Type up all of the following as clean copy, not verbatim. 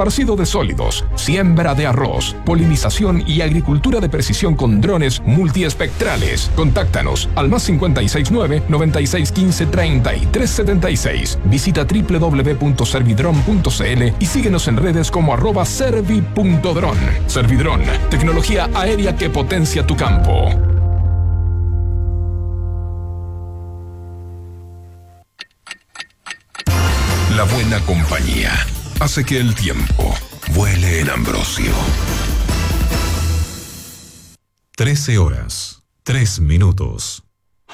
esparcido de sólidos, siembra de arroz, polinización y agricultura de precisión con drones multiespectrales. Contáctanos al +569 9615 3376. Visita www.servidron.cl y síguenos en redes como @servi.dron. Servidron, tecnología aérea que potencia tu campo. La buena compañía hace que el tiempo vuele en Ambrosio. 13 horas, 3 minutos.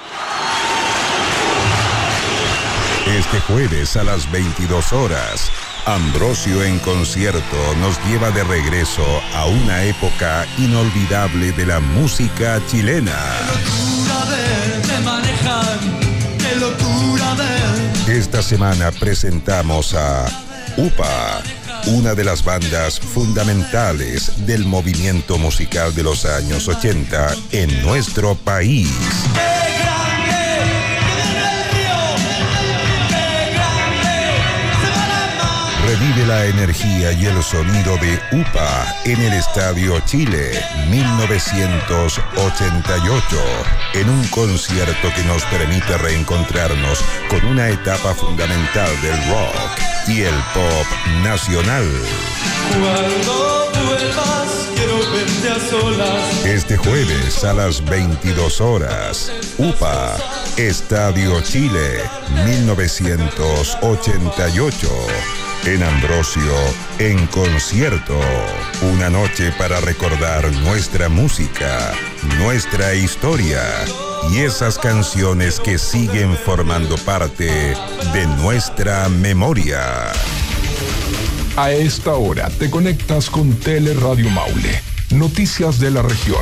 Este jueves a las 22 horas, Ambrosio en concierto nos lleva de regreso a una época inolvidable de la música chilena. Esta semana presentamos a UPA, una de las bandas fundamentales del movimiento musical de los años 80 en nuestro país. Revive la energía y el sonido de UPA en el Estadio Chile 1988, en un concierto que nos permite reencontrarnos con una etapa fundamental del rock y el pop nacional. Cuando vuelvas, quiero verte a solas. Este jueves a las 22 horas, UPA, Estadio Chile 1988. En Ambrosio, en concierto, una noche para recordar nuestra música, nuestra historia y esas canciones que siguen formando parte de nuestra memoria. A esta hora te conectas con Teleradio Maule. Noticias de la región.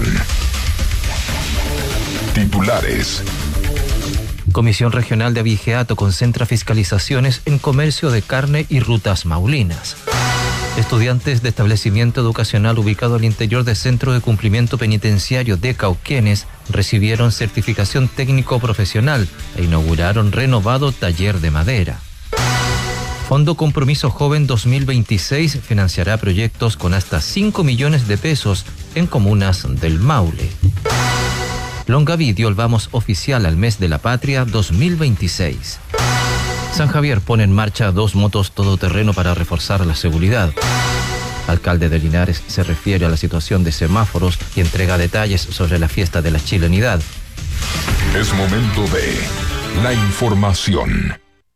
Titulares. Comisión Regional de Abigeato concentra fiscalizaciones en comercio de carne y rutas maulinas. Estudiantes de establecimiento educacional ubicado al interior del Centro de Cumplimiento Penitenciario de Cauquenes recibieron certificación técnico profesional e inauguraron renovado taller de madera. Fondo Compromiso Joven 2026 financiará proyectos con hasta 5 millones de pesos en comunas del Maule. Longaví dio el vamos oficial al mes de la patria 2026. San Javier pone en marcha 2 motos todoterreno para reforzar la seguridad. Alcalde de Linares se refiere a la situación de semáforos y entrega detalles sobre la fiesta de la chilenidad. Es momento de la información.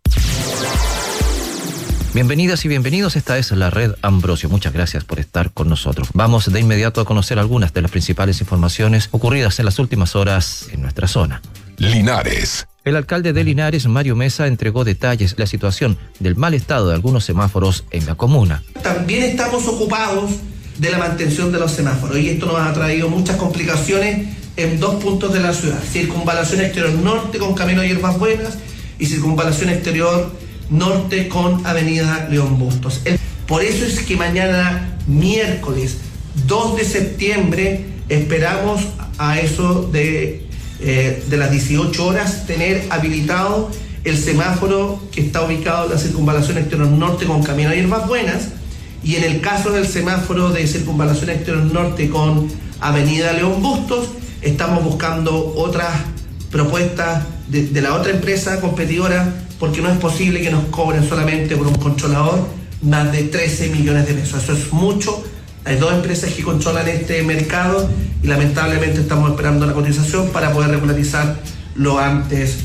Bienvenidas y bienvenidos, esta es la Red Ambrosio. Muchas gracias por estar con nosotros. Vamos de inmediato a conocer algunas de las principales informaciones ocurridas en las últimas horas en nuestra zona. Linares. El alcalde de Linares, Mario Mesa, entregó detalles de la situación del mal estado de algunos semáforos en la comuna. También estamos ocupados de la mantención de los semáforos y esto nos ha traído muchas complicaciones en 2 puntos de la ciudad. Circunvalación exterior norte con Camino Hierbas Buenas y circunvalación exterior norte con Avenida León Bustos. Por eso es que mañana, miércoles 2 de septiembre, esperamos a eso de las 18 horas tener habilitado el semáforo que está ubicado en la circunvalación exterior norte con Camino Hierbas Buenas, y en el caso del semáforo de circunvalación exterior norte con Avenida León Bustos, estamos buscando otras propuestas de la otra empresa competidora, porque no es posible que nos cobren solamente por un controlador más de 13 millones de pesos. Eso es mucho. Hay 2 empresas que controlan este mercado y lamentablemente estamos esperando la cotización para poder regularizar lo antes.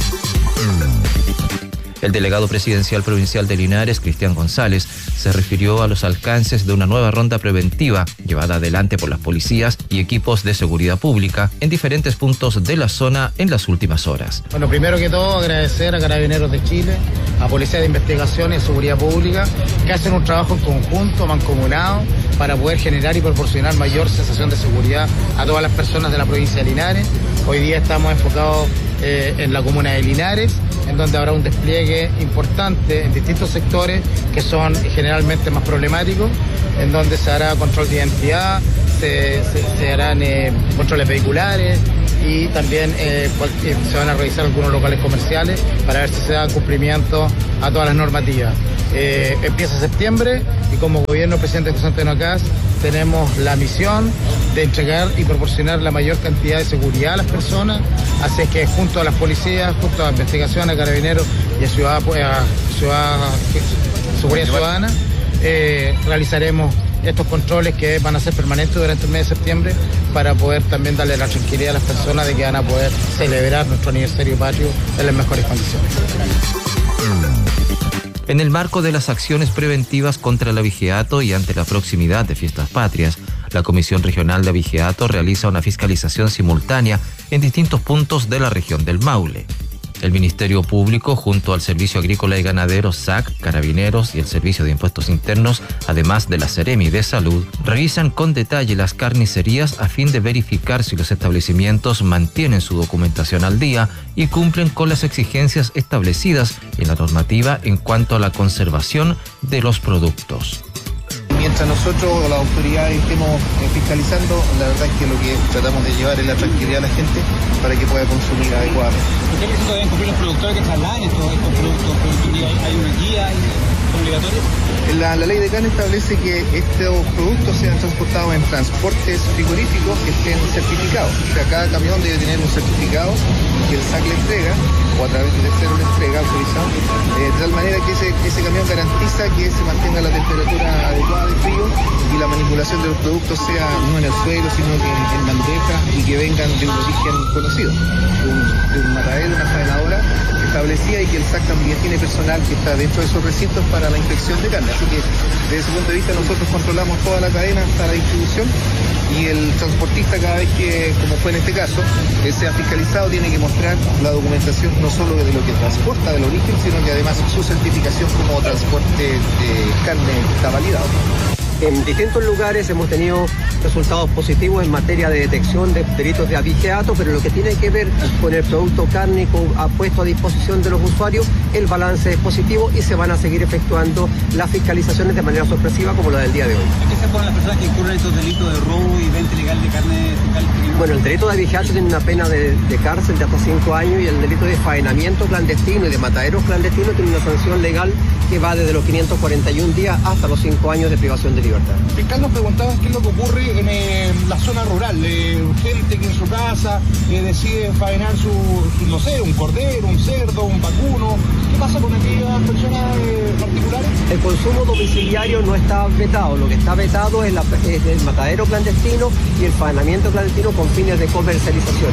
El delegado presidencial provincial de Linares, Cristian González, se refirió a los alcances de una nueva ronda preventiva llevada adelante por las policías y equipos de seguridad pública en diferentes puntos de la zona en las últimas horas. Bueno, primero que todo agradecer a Carabineros de Chile, a Policía de Investigación y Seguridad Pública, que hacen un trabajo en conjunto, mancomunado, para poder generar y proporcionar mayor sensación de seguridad a todas las personas de la provincia de Linares. Hoy día estamos enfocados en la comuna de Linares, en donde habrá un despliegue importante en distintos sectores que son generalmente más problemáticos, en donde se hará control de identidad, se harán controles vehiculares y también se van a revisar algunos locales comerciales para ver si se da cumplimiento a todas las normativas. Empieza septiembre y como gobierno del presidente José Antonio Kast tenemos la misión de entregar y proporcionar la mayor cantidad de seguridad a las personas, así es que junto a las policías, junto a investigaciones, a carabineros y a seguridad ciudadana, realizaremos estos controles que van a ser permanentes durante el mes de septiembre para poder también darle la tranquilidad a las personas de que van a poder celebrar nuestro aniversario patrio en las mejores condiciones. En el marco de las acciones preventivas contra el abigeato y ante la proximidad de fiestas patrias, la Comisión Regional de Abigeato realiza una fiscalización simultánea en distintos puntos de la región del Maule. El Ministerio Público, junto al Servicio Agrícola y Ganadero, SAC, Carabineros y el Servicio de Impuestos Internos, además de la Seremi de Salud, revisan con detalle las carnicerías a fin de verificar si los establecimientos mantienen su documentación al día y cumplen con las exigencias establecidas en la normativa en cuanto a la conservación de los productos. Mientras nosotros o las autoridades estemos fiscalizando, la verdad es que lo que tratamos de llevar es la tranquilidad a la gente para que pueda consumir adecuadamente. ¿Por qué necesito deben cumplir los productores que trasladan estos productos? ¿Hay una guía obligatoria? La ley de carne establece que estos productos sean transportados en transportes frigoríficos que estén certificados. O sea, cada camión debe tener un certificado que el SAC le entrega o a través de tercero le entrega autorizado, de tal manera que ese camión garantiza que se mantenga la temperatura adecuada de frío y la manipulación de los productos sea no en el suelo, sino que en bandejas y que vengan de un origen conocido, de un matadero, una faenadora establecida y que el SAC también tiene personal que está dentro de esos recintos para la inspección de carne. Así que desde ese punto de vista nosotros controlamos toda la cadena hasta la distribución y el transportista cada vez que, como fue en este caso, sea fiscalizado tiene que mostrar la documentación no solo de lo que transporta del origen, sino que además su certificación como transporte de carne está validado. En distintos lugares hemos tenido resultados positivos en materia de detección de delitos de abigeato, pero lo que tiene que ver con el producto cárnico puesto a disposición de los usuarios, el balance es positivo y se van a seguir efectuando las fiscalizaciones de manera sorpresiva como la del día de hoy. ¿A qué se ponen las personas que incurren estos delitos de robo y venta ilegal de carne fecal? Bueno, el delito de abigeato tiene una pena de cárcel de hasta 5 años y el delito de faenamiento clandestino y de mataderos clandestinos tiene una sanción legal que va desde los 541 días hasta los 5 años de privación de libertad. Fiscal, nos preguntaban qué es lo que ocurre en la zona rural, gente que en su casa decide faenar no sé, un cordero, un cerdo, un vacuno. ¿Qué pasa con aquellas personas particulares? El consumo domiciliario no está vetado, lo que está vetado es el matadero clandestino y el faenamiento clandestino con fines de comercialización.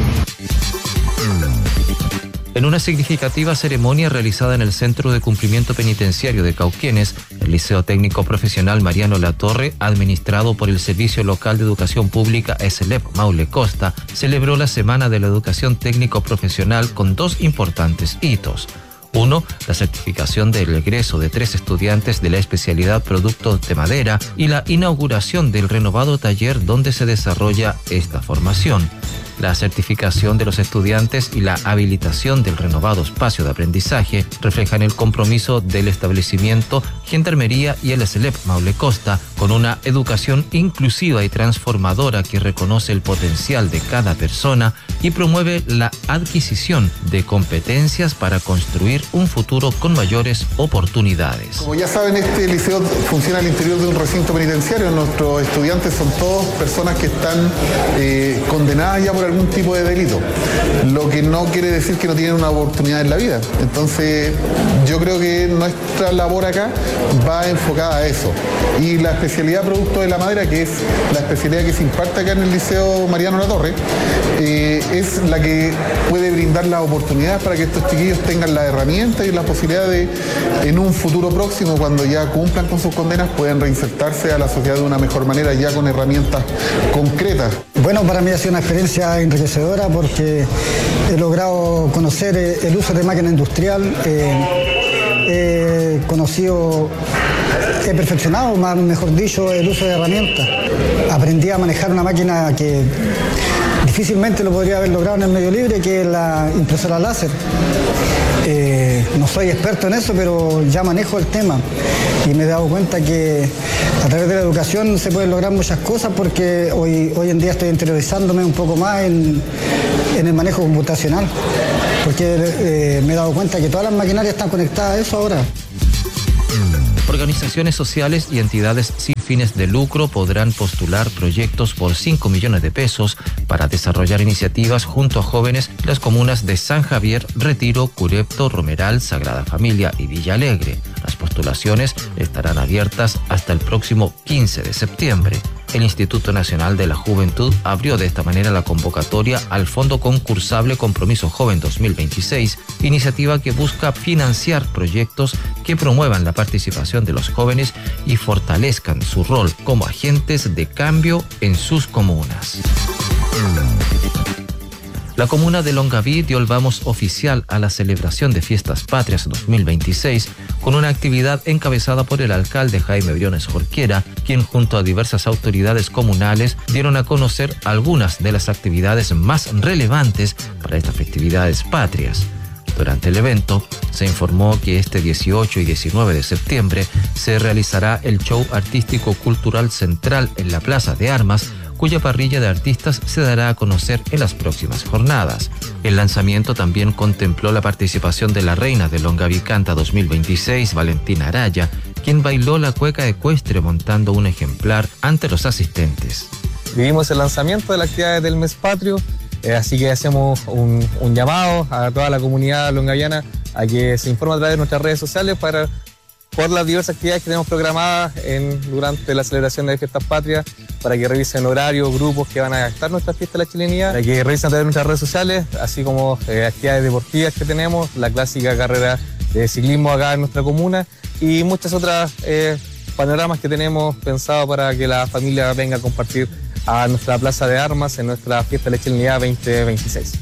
En una significativa ceremonia realizada en el Centro de Cumplimiento Penitenciario de Cauquenes, el Liceo Técnico Profesional Mariano Latorre, administrado por el Servicio Local de Educación Pública SLEP Maule Costa, celebró la Semana de la Educación Técnico Profesional con 2 importantes hitos. Uno, la certificación del egreso de 3 estudiantes de la especialidad Productos de Madera y la inauguración del renovado taller donde se desarrolla esta formación. La certificación de los estudiantes y la habilitación del renovado espacio de aprendizaje reflejan el compromiso del establecimiento Gendarmería y el SLEP Maule Costa con una educación inclusiva y transformadora que reconoce el potencial de cada persona y promueve la adquisición de competencias para construir un futuro con mayores oportunidades. Como ya saben, este liceo funciona al interior de un recinto penitenciario. Nuestros estudiantes son todos personas que están condenadas ya por algún tipo de delito, lo que no quiere decir que no tienen una oportunidad en la vida. Entonces yo creo que nuestra labor acá va enfocada a eso, y la especialidad Producto de la Madera, que es la especialidad que se imparte acá en el Liceo Mariano Latorre, es la que puede brindar las oportunidades para que estos chiquillos tengan la herramienta y la posibilidad de, en un futuro próximo, cuando ya cumplan con sus condenas, puedan reinsertarse a la sociedad de una mejor manera, ya con herramientas concretas. Bueno, para mí ha sido una experiencia enriquecedora porque he logrado conocer el uso de máquina industrial, he perfeccionado, mejor dicho, el uso de herramientas. Aprendí a manejar una máquina que difícilmente lo podría haber logrado en el medio libre, que es la impresora láser. No soy experto en eso, pero ya manejo el tema y me he dado cuenta que a través de la educación se pueden lograr muchas cosas, porque hoy en día estoy interiorizándome un poco más en el manejo computacional, porque me he dado cuenta que todas las maquinarias están conectadas a eso ahora. Organizaciones sociales y entidades sin fines de lucro podrán postular proyectos por 5 millones de pesos para desarrollar iniciativas junto a jóvenes en las comunas de San Javier, Retiro, Curepto, Romeral, Sagrada Familia y Villa Alegre. Las postulaciones estarán abiertas hasta el próximo 15 de septiembre. El Instituto Nacional de la Juventud abrió de esta manera la convocatoria al Fondo Concursable Compromiso Joven 2026, iniciativa que busca financiar proyectos que promuevan la participación de los jóvenes y fortalezcan su rol como agentes de cambio en sus comunas. La comuna de Longaví dio el vamos oficial a la celebración de Fiestas Patrias 2026 con una actividad encabezada por el alcalde Jaime Briones Jorquera, quien junto a diversas autoridades comunales dieron a conocer algunas de las actividades más relevantes para estas festividades patrias. Durante el evento se informó que este 18 y 19 de septiembre se realizará el show artístico cultural central en la Plaza de Armas, cuya parrilla de artistas se dará a conocer en las próximas jornadas. El lanzamiento también contempló la participación de la reina de Longaví Canta 2026, Valentina Araya, quien bailó la cueca ecuestre montando un ejemplar ante los asistentes. Vivimos el lanzamiento de las actividades del mes patrio, así que hacemos un llamado a toda la comunidad longaviana a que se informe a través de nuestras redes sociales por las diversas actividades que tenemos programadas durante la celebración de Fiestas Patrias, para que revisen horarios, grupos que van a estar nuestras fiestas de la chilenidad, para que revisen a través de nuestras redes sociales, así como actividades deportivas que tenemos, la clásica carrera de ciclismo acá en nuestra comuna y muchas otras panoramas que tenemos pensado para que la familia venga a compartir a nuestra Plaza de Armas en nuestra fiesta de la chilenidad 2026.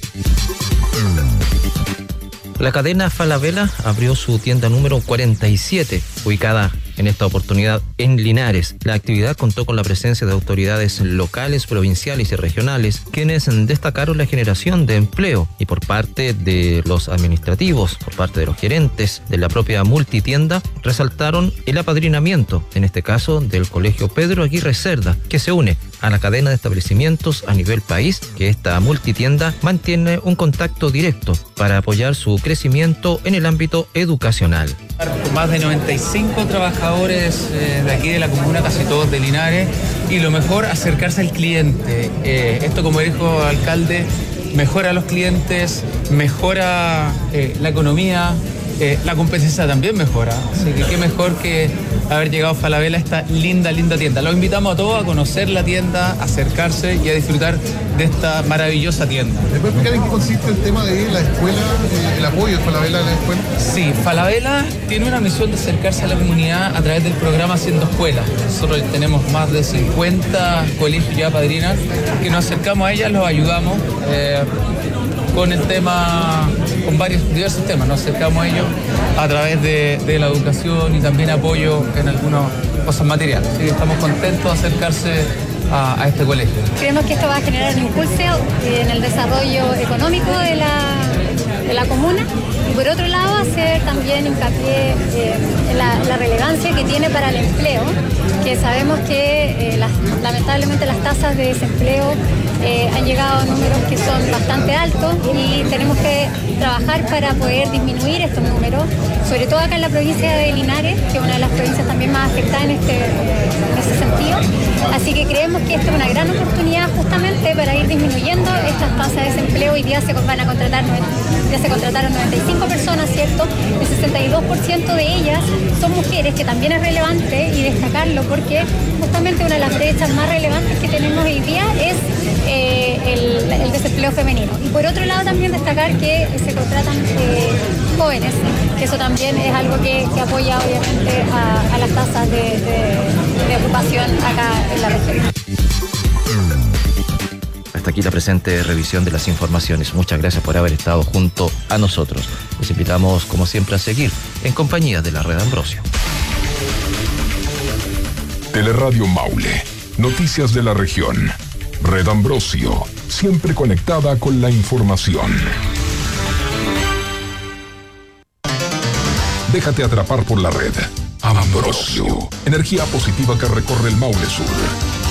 La cadena Falabella abrió su tienda número 47, ubicada en esta oportunidad en Linares. La actividad contó con la presencia de autoridades locales, provinciales y regionales, quienes destacaron la generación de empleo y por parte de los administrativos, por parte de los gerentes de la propia multitienda, resaltaron el apadrinamiento, en este caso del Colegio Pedro Aguirre Cerda, que se une a la cadena de establecimientos a nivel país, que esta multitienda mantiene un contacto directo para apoyar su crecimiento en el ámbito educacional. Más de 95 trabajadores de aquí de la comuna, casi todos de Linares, y lo mejor, acercarse al cliente. Esto, como dijo el alcalde, mejora a los clientes, mejora la economía, la competencia también mejora. Así que qué mejor que haber llegado a Falabella, esta linda tienda. Los invitamos a todos a conocer la tienda, a acercarse y a disfrutar de esta maravillosa tienda. ¿Me puede explicar en qué consiste el tema de la escuela, el apoyo de Falabella a la escuela? Sí, Falabella tiene una misión de acercarse a la comunidad a través del programa Haciendo Escuela. Nosotros tenemos más de 50 colegios ya padrinas que nos acercamos a ellas, los ayudamos con el tema, con diversos temas. Nos acercamos a ellos a través de la educación y también apoyo en algunas cosas materiales. Así que estamos contentos de acercarse a este colegio. Creemos que esto va a generar un impulso en el desarrollo económico de la comuna y por otro lado hacer también hincapié en la relevancia que tiene para el empleo, que sabemos que lamentablemente las tasas de desempleo han llegado a números que son bastante altos y tenemos que trabajar para poder disminuir estos números, sobre todo acá en la provincia de Linares, que es una de las provincias también más afectadas en ese sentido. Así que creemos que esto es una gran oportunidad justamente para ir disminuyendo estas tasas de desempleo. Hoy día se contrataron 95 personas, ¿cierto? El 62% de ellas son mujeres, que también es relevante y destacarlo porque justamente una de las brechas más relevantes que tenemos hoy día es el desempleo femenino. Y por otro lado también destacar que se contratan jóvenes, que eso también es algo que apoya obviamente a las tasas de ocupación acá en la región. Hasta aquí la presente revisión de las informaciones. Muchas gracias por haber estado junto a nosotros. Les invitamos, como siempre, a seguir en compañía de la Red Ambrosio. Teleradio Maule. Noticias de la región. Red Ambrosio. Siempre conectada con la información. Déjate atrapar por la red. Ambrosio. Energía positiva que recorre el Maule Sur.